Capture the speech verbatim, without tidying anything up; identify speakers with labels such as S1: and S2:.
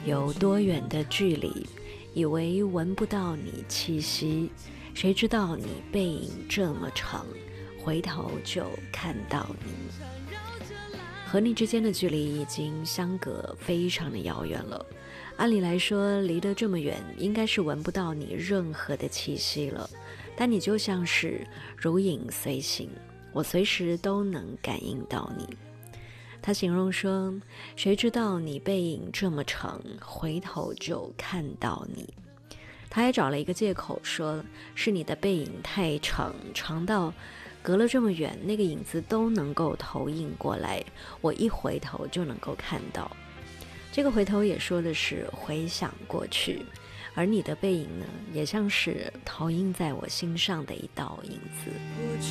S1: 有多远的距离，以为闻不到你气息，谁知道你背影这么长，回头就看到你。和你之间的距离已经相隔非常的遥远了，按理来说离得这么远，应该是闻不到你任何的气息了，但你就像是如影随形，我随时都能感应到你。他形容说，谁知道你背影这么长，回头就看到你。他还找了一个借口说，是你的背影太长，长到隔了这么远，那个影子都能够投影过来，我一回头就能够看到。这个回头也说的是回想过去，而你的背影呢，也像是投影在我心上的一道影子。